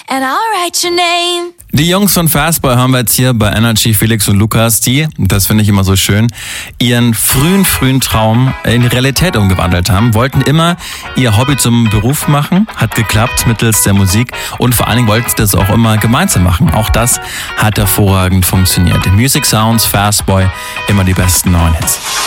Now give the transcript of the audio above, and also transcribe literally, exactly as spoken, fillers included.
and I'll write your name. Die Jungs von Fastboy haben wir jetzt hier bei Energy, Felix und Lukas, die, das finde ich immer so schön, ihren frühen, frühen Traum in die Realität umgewandelt haben, wollten immer ihr Hobby zum Beruf machen, hat geklappt mittels der Musik und vor allen Dingen wollten sie das auch immer gemeinsam machen. Auch das hat hervorragend funktioniert. Music Sounds, Fastboy, immer die besten neuen Hits.